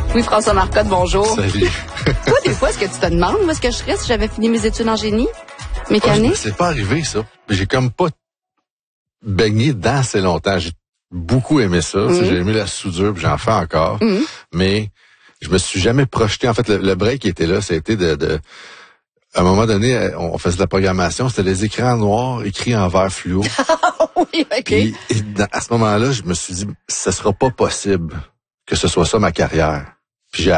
Oui, François Marcotte, bonjour. Salut. Toi, des fois, est-ce que tu te demandes où est-ce que je serais si j'avais fini mes études en génie mécanique? C'est pas arrivé, ça. J'ai comme pas baigné dedans assez longtemps. J'ai beaucoup aimé ça. J'ai aimé la soudure, puis j'en fais encore. Mais je me suis jamais projeté. En fait, le break qui était là, c'était à un moment donné, on faisait de la programmation, c'était les écrans noirs écrits en vert fluo. Oui, OK. Puis, à ce moment-là, je me suis dit, ce sera pas possible que ce soit ça ma carrière.